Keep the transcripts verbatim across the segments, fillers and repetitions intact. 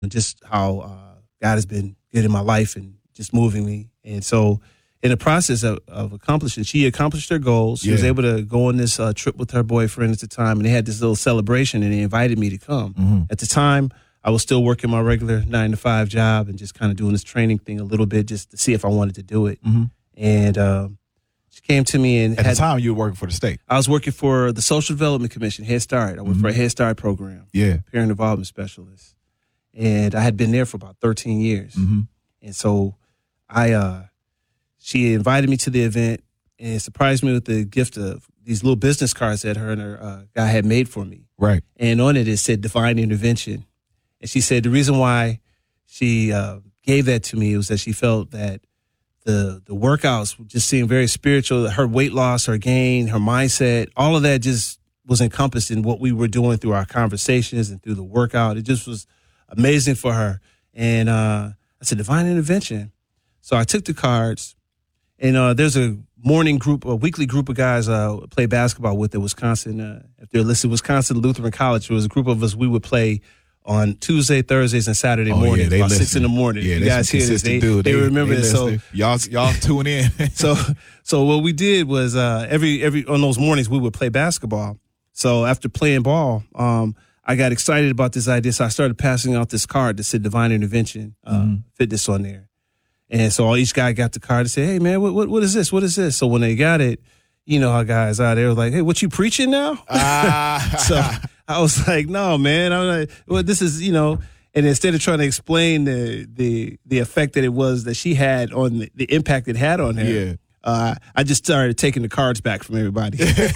and just how uh, God has been good in my life and just moving me. And so in the process of, of accomplishing, she accomplished her goals. She yeah. was able to go on this uh, trip with her boyfriend at the time, and they had this little celebration, and they invited me to come. Mm-hmm. At the time, I was still working my regular nine to five job and just kind of doing this training thing a little bit just to see if I wanted to do it. Mm-hmm. And um, she came to me and at had, the time you were working for the state. I was working for the Social Development Commission, Head Start. I worked mm-hmm. for a Head Start program. Yeah, parent involvement specialist, and I had been there for about thirteen years. Mm-hmm. And so I, uh, she invited me to the event and surprised me with the gift of these little business cards that her and her uh, guy had made for me. Right. And on it, it said Divine Intervention. And she said the reason why she uh, gave that to me was that she felt that the the workouts just seemed very spiritual. Her weight loss, her gain, her mindset, all of that just was encompassed in what we were doing through our conversations and through the workout. It just was amazing for her. And uh, I said, Divine Intervention. So I took the cards, and uh, there's a morning group, a weekly group of guys uh, play basketball with at Wisconsin. Uh, if they're listed, Wisconsin Lutheran College. It was a group of us. We would play on Tuesday, Thursdays, and Saturday oh, mornings, yeah, about listen. six in the morning. Yeah, you guys hear this? They, they, they remember they this. So y'all, y'all tune in. so, so what we did was uh, every every on those mornings we would play basketball. So after playing ball, um, I got excited about this idea. So I started passing out this card that said Divine Intervention uh, mm-hmm. Fitness on there. And so each guy got the card and said, hey, man, what, what what is this? What is this? So when they got it, you know how guys are, they were like, hey, what you preaching now? Ah. So I was like, no, man. I'm like, well, this is, you know, and instead of trying to explain the the the effect that it was that she had on the, the impact it had on her, yeah. uh, I just started taking the cards back from everybody.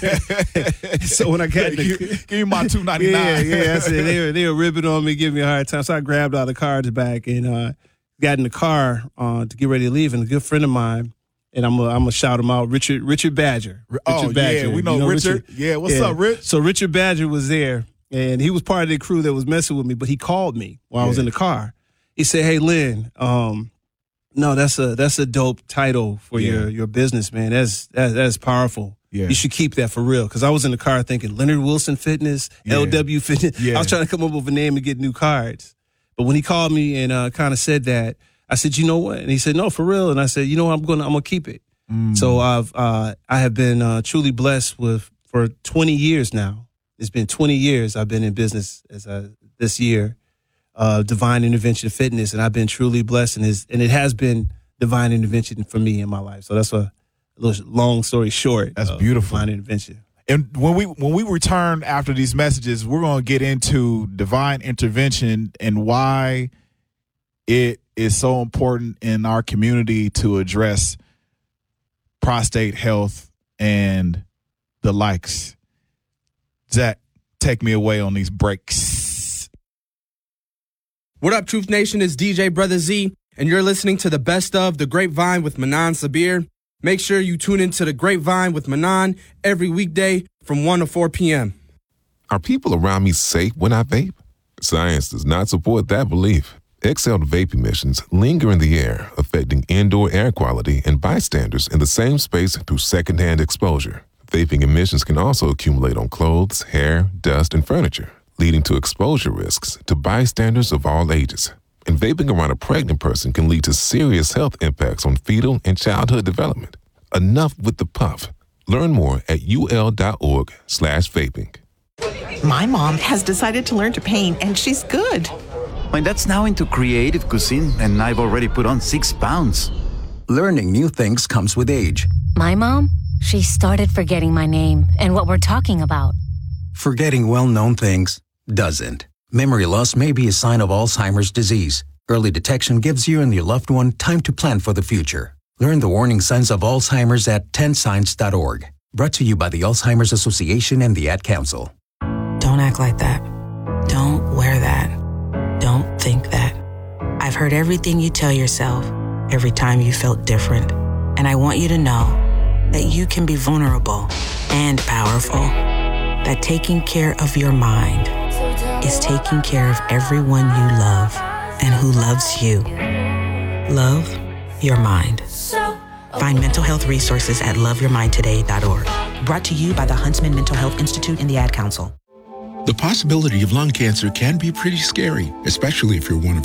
So when I got the, give, give me my two ninety-nine. Yeah, yeah. I said, they were they were ripping on me, giving me a hard time. So I grabbed all the cards back and uh, got in the car uh, to get ready to leave. And a good friend of mine, and I'm gonna I'm gonna shout him out, Richard Richard Badger. Richard oh Badger. yeah, we know, you know Richard. Richard. Yeah, what's yeah. up, Rich? So Richard Badger was there, and he was part of the crew that was messing with me. But he called me while yeah. I was in the car. He said, "Hey, Lynn, um, no, that's a that's a dope title for yeah. your your business, man. That's that, that's powerful. Yeah. You should keep that for real." Because I was in the car thinking Leonard Wilson Fitness, yeah. L W Fitness. Yeah. I was trying to come up with a name to get new cards. But when he called me and uh, kind of said that, I said, "You know what?" And he said, "No, for real." And I said, "You know what? I'm gonna I'm gonna keep it." Mm. So I've uh, I have been uh, truly blessed with for twenty years now. It's been twenty years I've been in business as a, this year, uh, Divine Intervention Fitness, and I've been truly blessed, and, is, and it has been Divine Intervention for me in my life. So that's a, a little long story short. That's beautiful. Divine Intervention. And when we when we return after these messages, we're going to get into Divine Intervention and why it is so important in our community to address prostate health and the likes. Zach, take me away on these breaks. What up, Truth Nation? It's D J Brother Z, and you're listening to the best of The Grapevine with Manan Sabir. Make sure you tune into The Grapevine with Manan every weekday from one to four p.m. Are people around me safe when I vape? Science does not support that belief. Exhaled vape emissions linger in the air, affecting indoor air quality and bystanders in the same space through secondhand exposure. Vaping emissions can also accumulate on clothes, hair, dust, and furniture, leading to exposure risks to bystanders of all ages. And vaping around a pregnant person can lead to serious health impacts on fetal and childhood development. Enough with the puff. Learn more at ul.org slash vaping. My mom has decided to learn to paint, and she's good. My dad's now into creative cuisine, and I've already put on six pounds. Learning new things comes with age. My mom, she started forgetting my name and what we're talking about. Forgetting well-known things doesn't. Memory loss may be a sign of Alzheimer's disease. Early detection gives you and your loved one time to plan for the future. Learn the warning signs of Alzheimer's at ten signs dot org. Brought to you by the Alzheimer's Association and the Ad Council. Don't act like that. Don't wear that. Don't think that. I've heard everything you tell yourself every time you felt different. And I want you to know that you can be vulnerable and powerful. That taking care of your mind is taking care of everyone you love and who loves you. Love your mind. Find mental health resources at love your mind today dot org. Brought to you by the Huntsman Mental Health Institute and the Ad Council. The possibility of lung cancer can be pretty scary, especially if you're one of